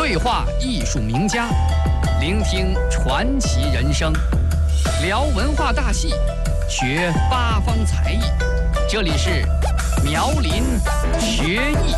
对话艺术名家，聆听传奇人生，聊文化大戏，学八方才艺。这里是苗林学艺。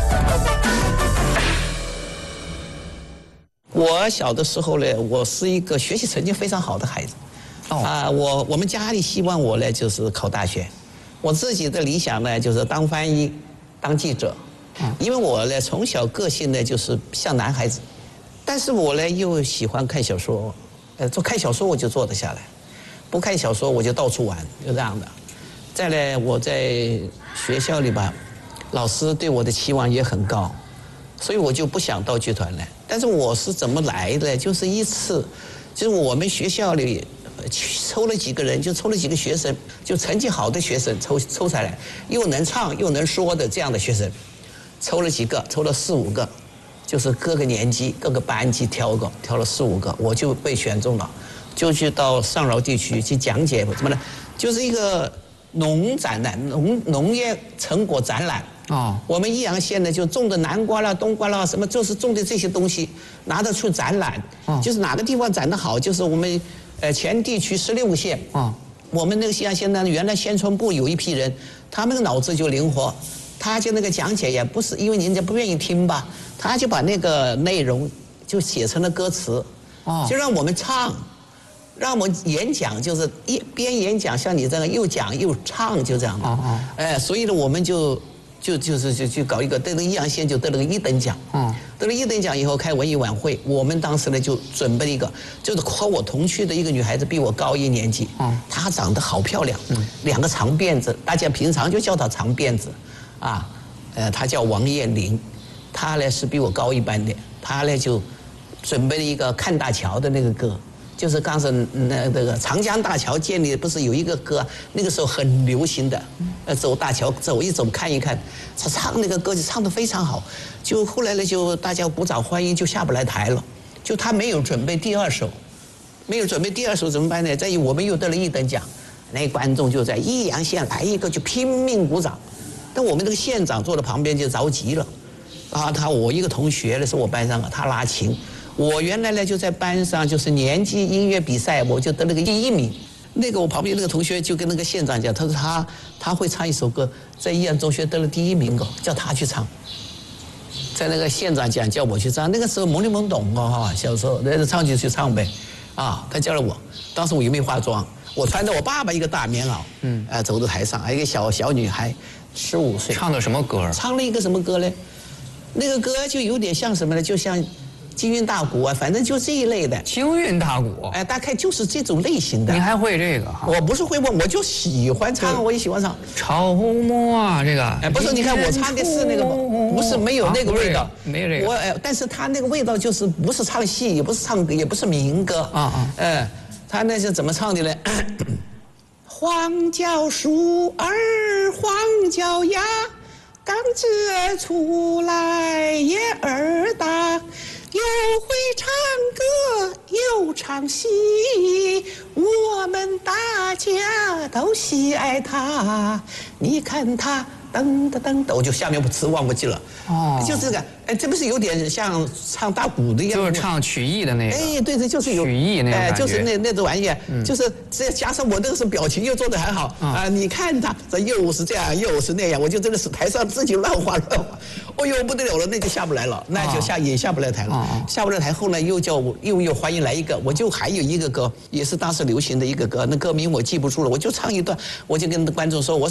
我小的时候呢，我是一个学习成绩非常好的孩子。我们家里希望我呢就是考大学，我自己的理想呢就是当翻译、当记者。因为我呢从小个性呢就是像男孩子，但是我呢又喜欢看小说，看小说我就坐得下来，不看小说我就到处玩，就这样的。再来我在学校里吧，老师对我的期望也很高，所以我就不想到剧团来。但是我是怎么来的？就是一次，就是我们学校里抽了几个人，就抽了几个学生，就成绩好的学生抽下来，又能唱又能说的这样的学生。抽了几个，抽了4、5个，就是各个年级、各个班级挑了4、5个，我就被选中了，就去到上饶地区去讲解什么呢？就是一个农业成果展览。我们益阳县呢就种的南瓜啦、冬瓜啦，什么就是种的这些东西拿得出展览。就是哪个地方展得好，就是我们前地区16个县。我们那个益阳县呢，原来县传部有一批人，他们的脑子就灵活。他就那个讲解也不是因为人家不愿意听吧，他就把那个内容就写成了歌词，就让我们唱，让我们演讲，就是一边演讲像你这样又讲又唱，就这样的。所以呢，我们就搞一个得了益阳县就得了个1等奖。得了1等奖以后开文艺晚会，我们当时呢就准备了一个，就是和我同区的一个女孩子比我高1年级，她长得好漂亮，2个长辫子，大家平常就叫她长辫子。她叫王艳玲，她呢是比我高一班的，她呢就准备了一个看大桥的那个歌，就是刚才那个长江大桥建立不是有一个歌，那个时候很流行的，走大桥走一走看一看，她唱那个歌就唱得非常好，就后来呢就大家鼓掌欢迎，就下不来台了，就她没有准备第2首，没有准备第2首怎么办呢？在于我们又得了1等奖，那观众就在益阳县来一个就拼命鼓掌。但我们这个县长坐在旁边就着急了，我一个同学呢是我班上的，他拉琴，我原来呢就在班上就是年级音乐比赛，我就得了个第1名。那个我旁边那个同学就跟那个县长讲，他说他会唱一首歌，在益阳中学得了第1名叫他去唱。在那个县长讲叫我去唱，那个时候懵里懵懂小时候那唱就去唱呗，他叫了我，当时我又没化妆，我穿着我爸爸一个大棉袄，走到台上，还有一个小女孩。15岁， 唱的什么歌？ 唱了一个什么歌呢？那个歌就有点像什么呢？就像京韵大鼓反正就这一类的。 京韵大鼓， 大概就是这种类型的。 你还会这个？ 我不是会问，我就喜欢唱，我也喜欢唱。 潮墨这个， 不是，你看我唱的是那个，不是没有那个味道， 没有这个。 但是他那个味道就是不是唱戏，也不是唱歌，也不是民歌。他那是怎么唱的呢？黄脚鼠儿黄脚丫，刚子出来也儿大，又会唱歌又唱戏，我们大家都喜爱他。你看他噔噔噔，我就下面词忘不记了。就这个，这不是有点像唱大鼓的样子？ 就是唱曲艺的那个。 对，就是有曲艺那个感觉。 就是那种玩意儿，就是这加上我那个时候表情又做得还好你看他这又是这样又是那样，我就真的是台上自己乱画，哦呦不得了了，那就下不来了，那就也下不来台了，下不来台后呢又叫我又欢迎来一个，我就还有一个歌也是当时流行的一个歌，那歌名我记不住了，我就唱一段，我就跟观众说我。